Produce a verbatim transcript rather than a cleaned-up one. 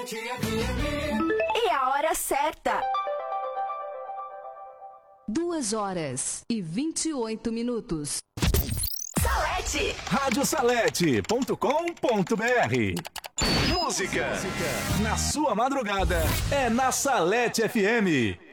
E a hora certa. Duas horas e vinte e oito minutos. Salete. rádio salete ponto com ponto br. Música na sua madrugada é na Salete F M.